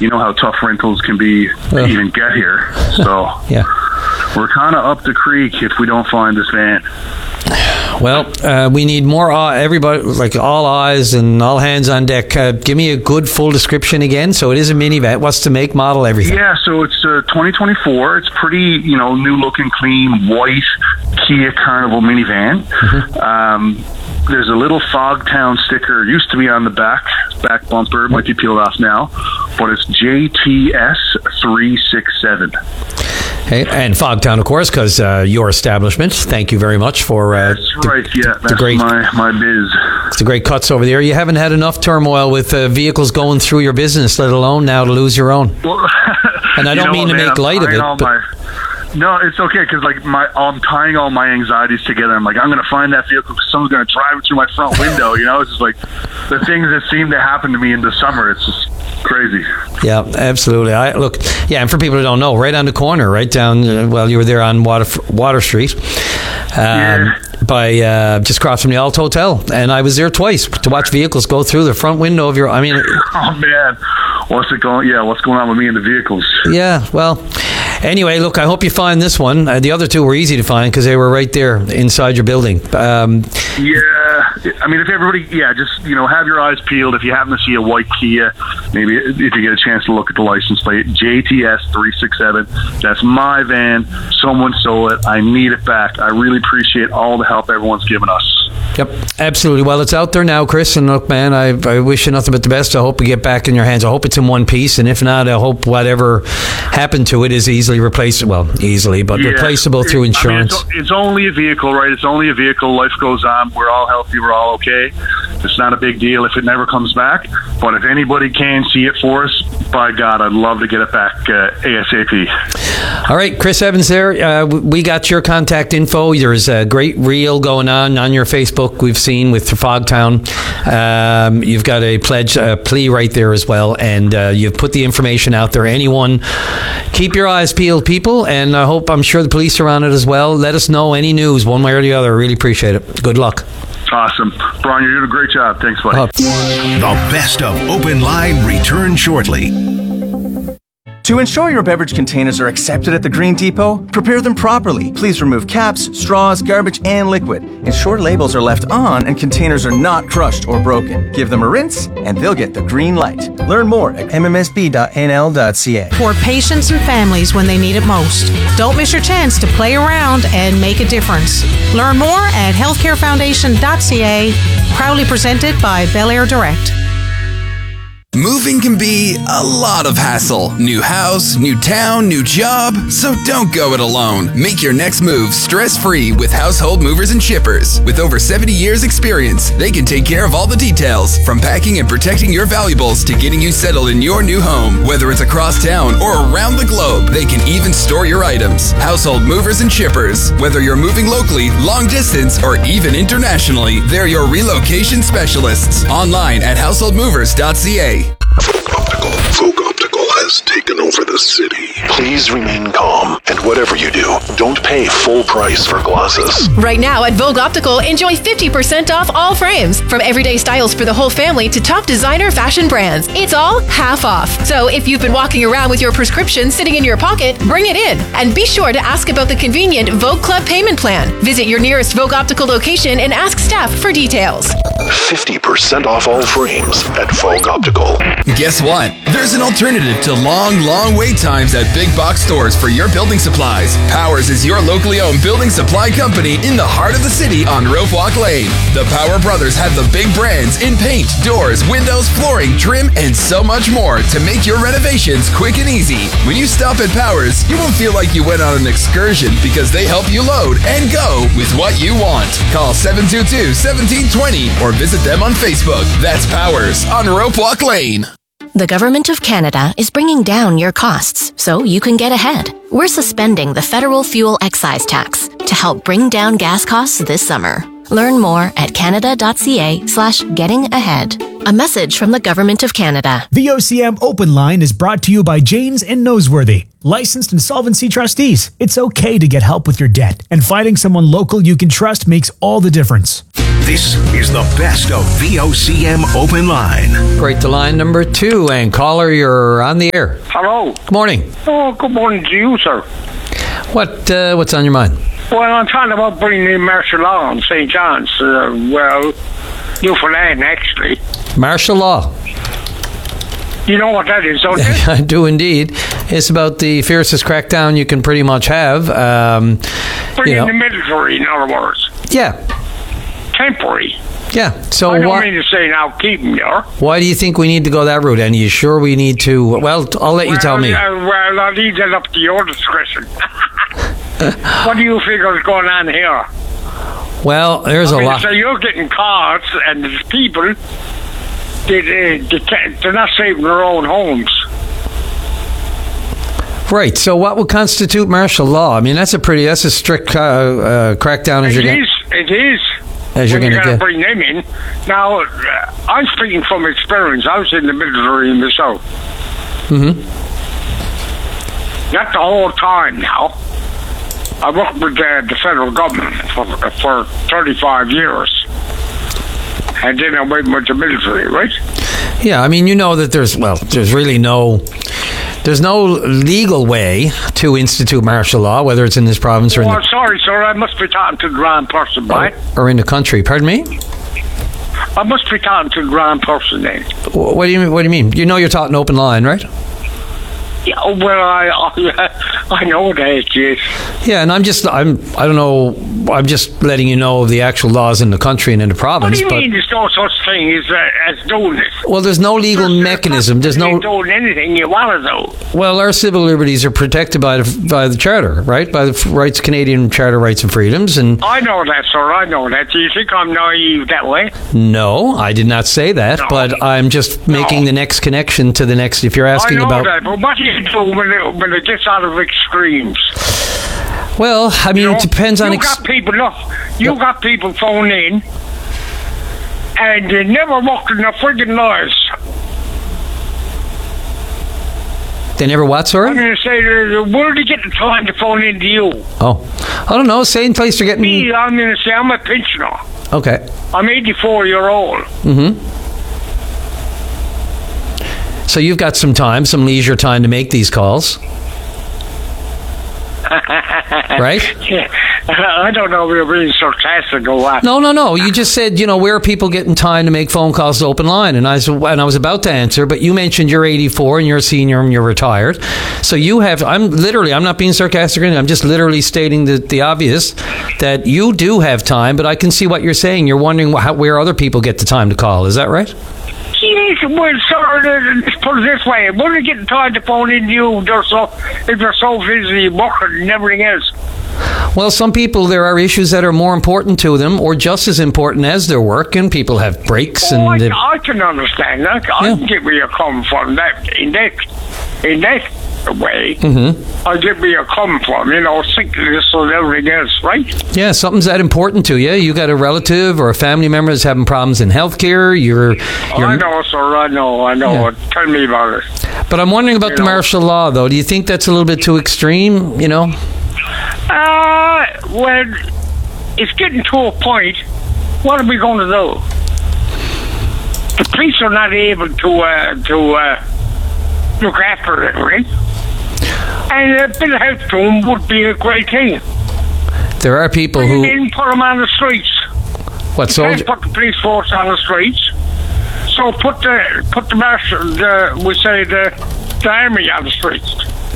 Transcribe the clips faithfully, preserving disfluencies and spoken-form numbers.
you know how tough rentals can be to Well. even get here. So Yeah. we're kind of up the creek if we don't find this van. Well, uh, we need more, uh, everybody, like all eyes and all hands on deck. Uh, give me a good full description again. So it is a minivan. What's the make, model, everything? Yeah, so it's uh, twenty twenty-four. It's pretty, you know, new looking, clean, white Kia Carnival minivan. Mm-hmm. Um, there's a little Fogtown sticker. It used to be on the back, back bumper. It might be peeled off now. But it's J T S three sixty-seven. Hey, and Fogtown, of course, because uh, your establishment. Thank you very much for uh, That's right, yeah. That's the great, my, my biz. the great cuts over there. You haven't had enough turmoil with uh, vehicles going through your business, let alone now to lose your own. Well, And I you don't know mean what, to man, make I'm light of tying it, all but- my- no, it's okay because like my, I'm tying all my anxieties together. I'm like, I'm going to find that vehicle because someone's going to drive it through my front window. You know, it's just like the things that seem to happen to me in the summer. It's just crazy. Yeah, absolutely. I look, yeah, and for people who don't know, right on the corner, right down. Uh, well, you were there on Water Water Street, um, Yeah. by uh, just across from the Alt Hotel, and I was there twice to watch vehicles go through the front window of your. I mean, Oh man, what's it going? Yeah, what's going on with me and the vehicles? yeah. Well, anyway, look, I hope you find this one. Uh, the other two were easy to find because they were right there inside your building. Um, Yeah, I mean, if everybody, yeah, just, you know, have your eyes peeled. If you happen to see a white Kia, maybe if you get a chance to look at the license plate, J T S three sixty-seven. That's my van. Someone stole it. I need it back. I really appreciate all the help everyone's given us. Yep, absolutely. Well, it's out there now, Chris. And look, man, I, I wish you nothing but the best. I hope we get back in your hands. I hope it's in one piece. And if not, I hope whatever happened to it is easily replaceable. Well, easily, but Yeah. replaceable through insurance. I mean, it's, it's only a vehicle, right? It's only a vehicle. Life goes on. We're all healthy. We're all okay. It's not a big deal if it never comes back. But if anybody can see it for us, by God, I'd love to get it back uh, ASAP. All right, Chris Evans there. Uh, we got your contact info. There's a great reel going on on your Facebook we've seen with Fogtown. Um, you've got a pledge, a plea right there as well. And uh, you've put the information out there. Anyone, keep your eyes peeled, people. And I hope, I'm sure the police are on it as well. Let us know any news, one way or the other. I really appreciate it. Good luck. Awesome. Brian, you're doing a great job. Thanks, buddy. Oh. The best of Open Line return shortly. To ensure your beverage containers are accepted at the Green Depot, prepare them properly. Please remove caps, straws, garbage, and liquid. Ensure labels are left on and containers are not crushed or broken. Give them a rinse, and they'll get the green light. Learn more at m m s b dot n l dot c a. For patients and families when they need it most. Don't miss your chance to play around and make a difference. Learn more at healthcare foundation dot c a. Proudly presented by Bel Air Direct. Moving can be a lot of hassle. New house, new town, new job. So don't go it alone. Make your next move stress-free with Household Movers and Shippers. With over seventy years experience, they can take care of all the details, from packing and protecting your valuables to getting you settled in your new home. Whether it's across town or around the globe, they can even store your items. Household Movers and Shippers. Whether you're moving locally, long distance, or even internationally, they're your relocation specialists. Online at household movers dot c a. Optical. Folk Optical has taken over the city. Please remain calm, and whatever you do, don't pay full price for glasses. Right now at Vogue Optical, enjoy fifty percent off all frames. From everyday styles for the whole family to top designer fashion brands. It's all half off. So if you've been walking around with your prescription sitting in your pocket, bring it in. And be sure to ask about the convenient Vogue Club payment plan. Visit your nearest Vogue Optical location and ask staff for details. fifty percent off all frames at Folk Optical. Guess what? There's an alternative to long, long wait times at big box stores for your building supplies. Powers is your locally owned building supply company in the heart of the city on Rope Walk Lane. The Power Brothers have the big brands in paint, doors, windows, flooring, trim, and so much more to make your renovations quick and easy. When you stop at Powers, you won't feel like you went on an excursion because they help you load and go with what you want. Call seven two two, one seven two zero or visit them on Facebook. That's Powers on Rope Walk Lane. The Government of Canada is bringing down your costs so you can get ahead. We're suspending the federal fuel excise tax to help bring down gas costs this summer. Learn more at canada.ca slash getting ahead. A message from the Government of Canada. The O C M Open Line is brought to you by Janes and Noseworthy, licensed insolvency trustees. It's okay to get help with your debt, and finding someone local you can trust makes all the difference. This is the best of V O C M Open Line. Right to line number two, and caller, you're on the air. Hello. Good morning. Oh, good morning to you, sir. What uh, what's on your mind? Well, I'm talking about bringing in martial law in Saint John's. Uh, well, Newfoundland, actually. Martial law. You know what that is, don't you? I do indeed. It's about the fiercest crackdown you can pretty much have. Um, Bring you know. in the military, in other words. Yeah. Temporary. Yeah. So I don't why, mean to say now keep them there. why do you think we need to go that route? And are you sure we need to? Well, I'll let you well, tell me. Uh, well, I'll leave that up to your discretion. What do you figure is going on here? Well, there's I mean, a lot. So you're getting cards, and there's people, they, they, they can't, they're not saving their own homes. Right. So what would constitute martial law? I mean, that's a pretty, that's a strict uh, uh, crackdown as It you're is, it is. As you're when going to you're get. bring them in. Now, uh, I'm speaking from experience. I was in the military in the South. Mm-hmm. Not the whole time now. I worked with uh, the federal government for, for thirty-five years. And then I went with the military, right? Yeah, I mean, you know that there's, well, there's really no, there's no legal way to institute martial law, whether it's in this province or in Oh, the, sorry, sir. I must be talking to the wrong person, right? or in the country. Pardon me? I must be talking to the wrong person then. Wh- What do you mean? What do you mean? You know you're taught an open line, right? Yeah, well, I, I, I know that, yes. Yeah, and I'm just, I'm, I don't know, I'm just letting you know of the actual laws in the country and in the What province. do you but mean there's no such thing as, uh, as doing this? well, there's no legal mechanism. There's no. doing anything you want to do. Well, our civil liberties are protected by the by the Charter, right? By the f- rights, Canadian Charter Rights and Freedoms, and I know that, sir. I know that. Do you think I'm naive that way? no, I did not say that, No. but I'm just making No. the next connection to the next. If you're asking I know about, that, but what do you do when it, when it gets out of extremes? well, I mean, You know, it depends on. You Ex- got people, look, you Yep. got people phone in, and they never walk in their friggin' lives. they never what, I'm sorry? going to say, uh, where do they get the time to phone in to you? Oh, I don't know. Same place you're getting. Me, I'm going to say, I'm a pensioner. Okay. I'm eighty-four year old. Mm-hmm. So you've got some time, some leisure time to make these calls, right? Yeah. I don't know if you're being sarcastic or what. No, no, no. You just said, you know, where are people getting time to make phone calls to open line? And I was, and I was about to answer, but you mentioned you're eighty-four and you're a senior and you're retired. So you have, I'm literally, I'm not being sarcastic or anything. I'm just literally stating the, the obvious that you do have time, but I can see what you're saying. You're wondering how, where other people get the time to call. Is that right? Jeez, well, sir, let's put it this way. When they get time to phone in to you, they're so, if they're so busy working and everything else. Well, some people, there are issues that are more important to them or just as important as their work, and people have breaks. Oh, and I, they- I can understand that. I Yeah. can get where you're coming from. That in that in that way, Mhm. I get where you're coming from. You know, sickness and everything else, right? Yeah, something's that important to you. You got a relative or a family member that's having problems in healthcare. You're, you're I know, sir. I know. I know. Yeah. Tell me about it. But I'm wondering about You the know. martial law, though. Do you think that's a little bit too extreme? You know? Uh, well, it's getting to a point. What are we going to do? The police are not able to uh, to uh, look after everything, and a bit of help to them would be a great thing. There are people Bring who. them in, put them on the streets. What, You soldier? can't put the police force on the streets. So put the put the marshal, the we say the, the army on the streets.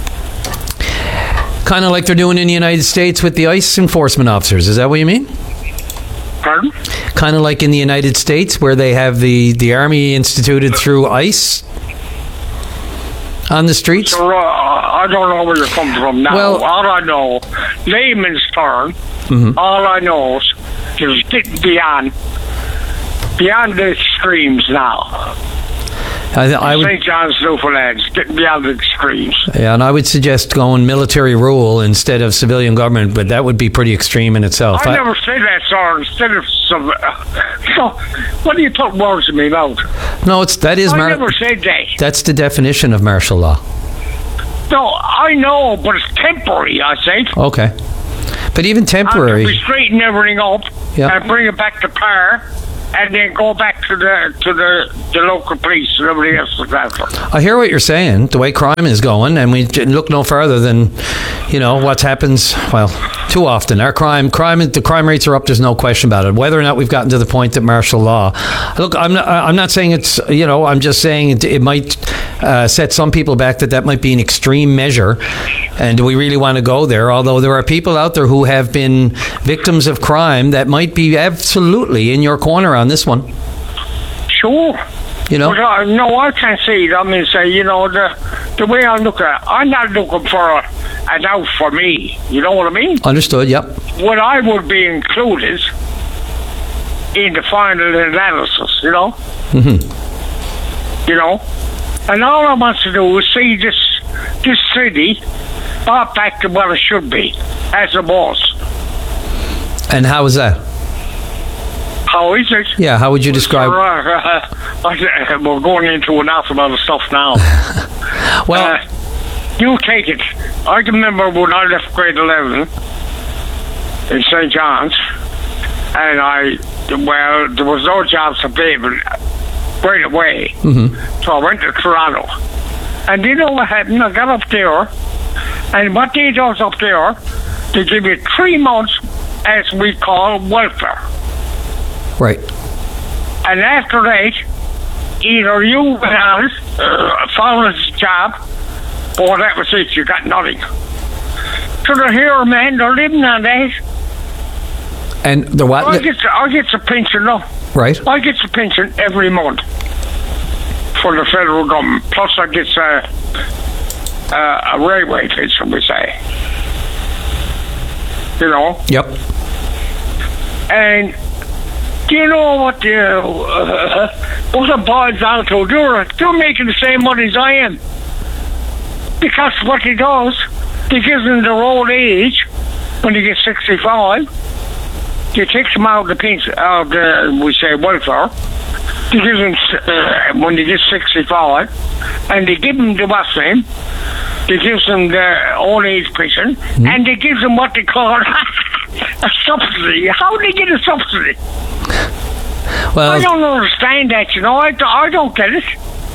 Kind of like they're doing in the United States with the ICE enforcement officers. Is that what you mean? Pardon? Kind of like in the United States where they have the, the army instituted through ICE on the streets? So, uh, I don't know where you're coming from now. Well- all I know, layman's term, Mhm. all I know is it's getting beyond, beyond the extremes now. I, I would, Saint John's, Newfoundland, getting beyond the extremes. Yeah, and I would suggest going military rule instead of civilian government, but that would be pretty extreme in itself. I, I never said that, sir. Instead of some, uh, so, what do you put words in me mouth? No, it's that is. I Mar- never said that. That's the definition of martial law. No, I know, but it's temporary. I said. Okay, but even temporary. We straighten everything up Yeah. and bring it back to par, and then go back to the to the, the local police and everybody else is after. I hear what you're saying, the way crime is going, and we j- look no further than, you know, what happens, well, too often. Our crime, crime, the crime rates are up, there's no question about it. Whether or not we've gotten to the point that martial law, look, I'm not, I'm not saying it's, you know, I'm just saying it, it might uh, set some people back, that that might be an extreme measure, and do we really want to go there? Although there are people out there who have been victims of crime that might be absolutely in your corner on this one. Sure. You know? But, uh, no, I can't see it. I mean, say, you know, the the way I look at it, I'm not looking for a, an out for me. You know what I mean? Understood, yep. What I would be included in the final analysis, you know? Mm-hmm. You know? And all I want to do is see this, this city brought back to what it should be, as it was. And how is that? How is it? Yeah, how would you describe... Uh, uh, we're going into an awful lot of stuff now. Well... Uh, you take it. I can remember when I left grade eleven in Saint John's, and I, well, there was no jobs available right away. Mm-hmm. So I went to Toronto. And you know what happened? I got up there, and what they does up there, they give you three months, as we call welfare. Right. And after that, either you went out, uh, found a job, or that was it, you got nothing. So they're here, man, they're living on that. And the what? I get, I get a pension, though. Right. I get a pension every month for the federal government. Plus I get a, a, a railway pension, we say. You know? Yep. And do you know what the, uh, what it boils down to? They're, they're making the same money as I am. Because what he does, he gives them their old age, when they get sixty-five, he takes them out of the pension, out of the, we say, welfare. He gives them, uh, when they get sixty-five, and they give them the what's name, they gives them the old age pension, mm-hmm. and they give them what they call a subsidy. How do they get a subsidy? Well, I don't understand that, you know. I, I don't get it.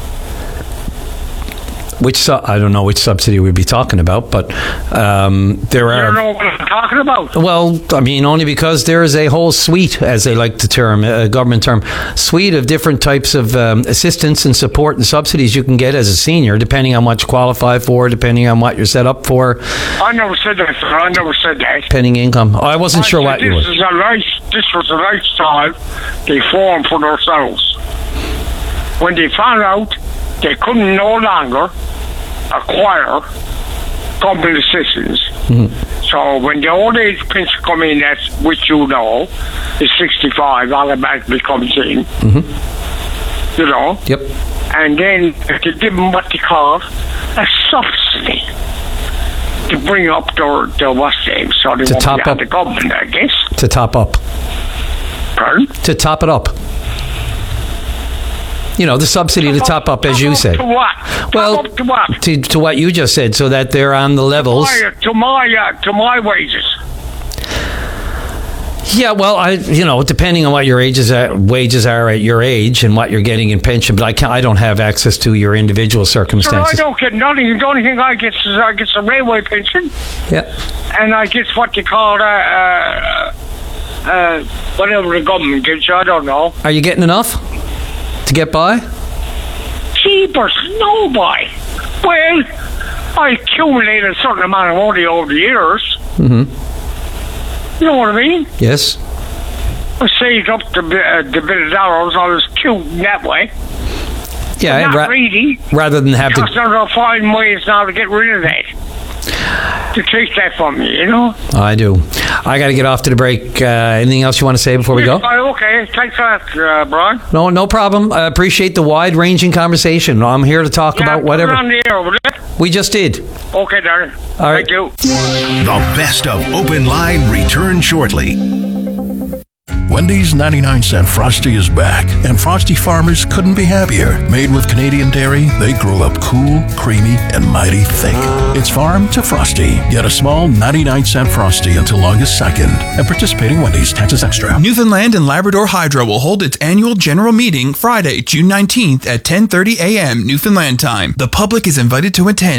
Which su- I don't know which subsidy we'd be talking about, but um, there are. You don't know what I'm talking about. Well, I mean, only because there is a whole suite, as they like the term, a government term, suite of different types of um, assistance and support and subsidies you can get as a senior, depending on what you qualify for, depending on what you're set up for. I never said that, sir. I never said that. Depending income. I wasn't I sure said what you this were. Is a nice, this was a nice time they formed for themselves. When they found out they couldn't no longer acquire government assistance. Mm-hmm. So when the old age pension come in, that's which you know is sixty-five, automatically comes in. Mm-hmm. You know. Yep. And then they give them what they call a subsidy to bring up their their what's name, so they to won't top be up out the government, I guess. To top up. Pardon? To top it up. You know, the subsidy to top up, as you said. To what? Well, to what? To, to what you just said, so that they're on the levels. To my, to my, uh, to my wages. Yeah, well, I, you know, depending on what your ages are, wages are at your age and what you're getting in pension, but I can't, I don't have access to your individual circumstances. So I don't get nothing. The only thing I get is I get a railway pension. Yeah. And I get what you call uh, uh, uh, whatever the government gives you. I don't know. Are you getting enough to get by? Cheapers, no buy. Well, I accumulated a certain amount of money over the years. Mm-hmm. You know what I mean? Yes. I saved up the, uh, the bit of dollars. I was cute in that way. Yeah, not ra- really. Rather than have because to. Because they're finding ways now to get rid of that. to take that from me, you know? I do. I got to get off to the break. Uh, anything else you want to say before we go? Uh, okay, thanks for that, uh, Brian. No, no problem. I appreciate the wide-ranging conversation. I'm here to talk yeah, about whatever. On the air over there. We just did. Okay, darling. All right. Thank you. The best of Open Line return shortly. Wendy's ninety-nine cent Frosty is back, and Frosty farmers couldn't be happier. Made with Canadian dairy, they grow up cool, creamy, and mighty thick. It's farm to Frosty. Get a small ninety-nine cent Frosty until August second. And participating Wendy's, taxes extra. Newfoundland and Labrador Hydro will hold its annual general meeting Friday, June nineteenth at ten thirty a.m. Newfoundland time. The public is invited to attend.